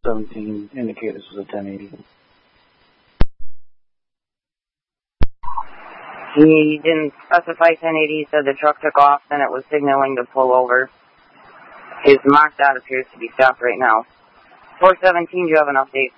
417 indicated this was a 1080. He didn't specify 1080. He said the truck took off, then it was signaling to pull over. His Mazda appears to be stopped right now. 417, do you have an update?